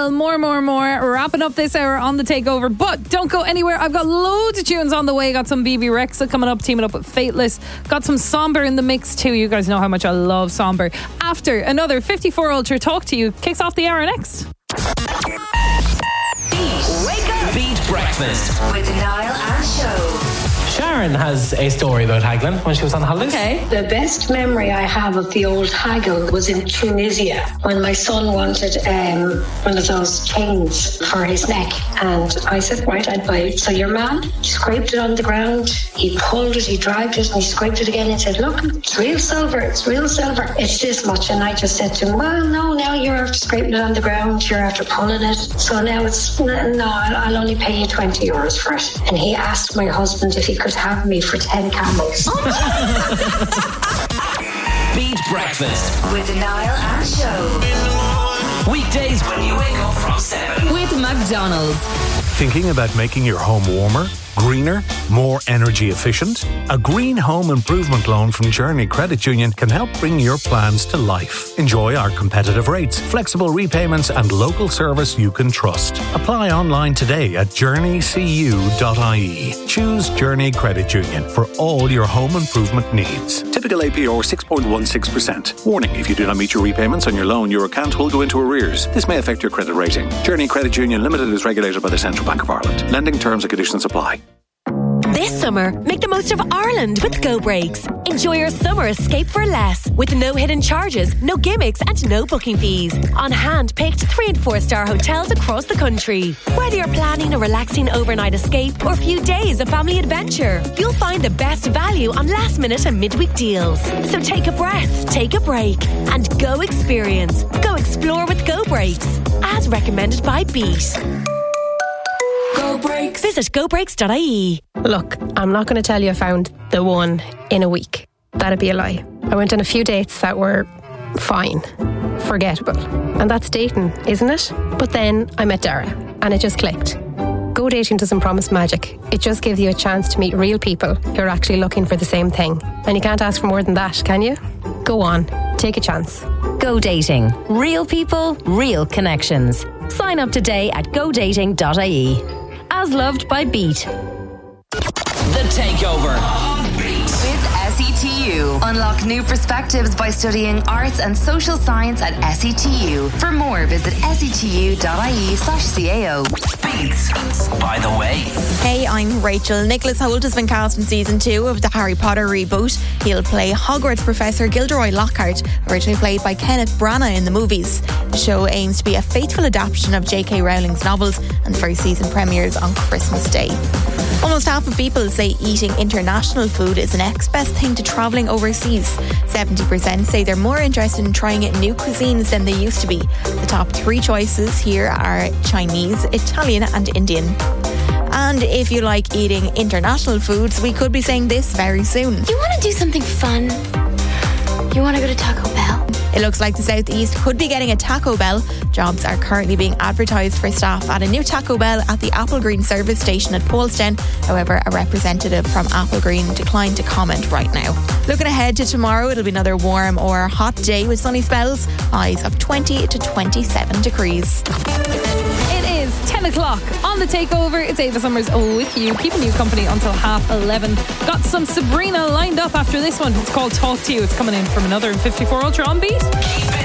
Well, more. Wrapping up this hour on the takeover, but don't go anywhere. I've got loads of tunes on the way. Got some BB Rexa coming up, teaming up with Fateless. Got some Somber in the mix too. You guys know how much I love Somber. After another 54 Ultra Talk to You kicks off the hour next. Wake up! Beat Breakfast with Niall and Show. Sharon has a story about haggling when she was on holidays. Okay. The best memory I have of the old haggle was in Tunisia when my son wanted one of those chains for his neck, and I said, right, I'd buy it. So your man, he scraped it on the ground, he pulled it, he dragged it, and he scraped it again and said, look, it's real silver, it's this much. And I just said to him, well, no, now you're after scraping it on the ground, you're after pulling it, so now it's, no, I'll only pay you 20 euros for it. And he asked my husband if he could have me for 10 camels. Beat Breakfast with Niall and Show. weekdays when you wake up from 7 with McDonald's. Thinking about making your home warmer, greener, more energy efficient? A green home improvement loan from Journey Credit Union can help bring your plans to life. Enjoy our competitive rates, flexible repayments and local service you can trust. Apply online today at journeycu.ie. Choose Journey Credit Union for all your home improvement needs. Typical APR 6.16%. Warning, if you do not meet your repayments on your loan, your account will go into arrears. This may affect your credit rating. Journey Credit Union Limited is regulated by the Central Bank of Ireland. Lending terms and conditions apply. This summer, make the most of Ireland with Go Breaks. Enjoy your summer escape for less with no hidden charges, no gimmicks and no booking fees on hand-picked 3- and 4-star hotels across the country. Whether you're planning a relaxing overnight escape or a few days of family adventure, you'll find the best value on last-minute and midweek deals. So take a breath, take a break and go experience. Go explore with Go Breaks. As recommended by Beat. Go Breaks. Visit gobreaks.ie. Look, I'm not going to tell you I found the one in a week. That'd be a lie. I went on a few dates that were fine, forgettable. And that's dating, isn't it? But then I met Dara and it just clicked. Go Dating doesn't promise magic. It just gives you a chance to meet real people who are actually looking for the same thing. And you can't ask for more than that, can you? Go on, take a chance. Go Dating. Real people, real connections. Sign up today at godating.ie. As loved by Beat. The Takeover on Beat With SETU. Unlock new perspectives by studying arts and social science at SETU. For more, visit setu.ie/CAO. Beats. By the way, Hey, I'm Rachel. Nicholas Hoult has been cast in season 2 of the Harry Potter reboot. He'll play Hogwarts Professor Gilderoy Lockhart, originally played by Kenneth Branagh in the movies. The show aims to be a faithful adaptation of J.K. Rowling's novels, and the first season premieres on Christmas Day. Almost half of people say eating international food is the next best thing to travelling overseas. 70% say they're more interested in trying new cuisines than they used to be. The top 3 choices here are Chinese, Italian and Indian. And if you like eating international foods, we could be saying this very soon. You want to do something fun? You want to go to Taco Bell? It looks like the Southeast could be getting a Taco Bell. Jobs are currently being advertised for staff at a new Taco Bell at the Applegreen service station at Paulstown. However, a representative from Applegreen declined to comment right now. Looking ahead to tomorrow, it'll be another warm or hot day with sunny spells, highs of 20 to 27 degrees. It is 10 o'clock on the takeover. It's Ava Summers with you, keeping you company until 11:30. Got some Sabrina lined up after this one. It's called Talk to You. It's coming in from another 54 Ultra on Beat. keep it